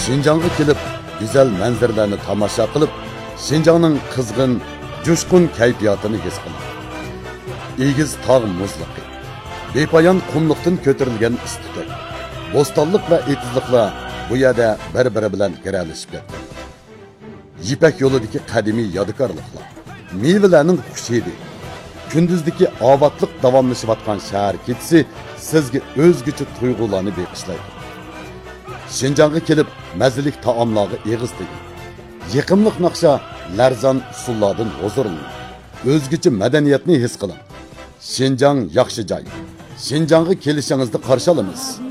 Şinjanğa kelib, güzel manzaralarni tomosha qilib, Şinjanning qizg'in, jo'shqin kayfiyatini his qildi. Egiz tog' muzliqi, bepoyon qumliqdan ko'tarilgan istiqlik, bo'stonlik va etizliklar bu yerda bir-biri bilan giralishib ketdi. Yipak yo'lidagi qadimiy yodikorliklar, mevalarning xushidi, kunduzdagi obodlik davomlashayotgan shahar ketisi sizga o'zgacha tuyg'ularni beqishlaydi. Şinjanğa kelib, mazalik taomlarga eg'iz teging. Yiqimliq naqsha, larzon usullardan huzurlaning. O'zgacha madaniyatni his qiling. Şinjan yaxshi joy. Şinjanğa kelishingizni qarshi olamiz.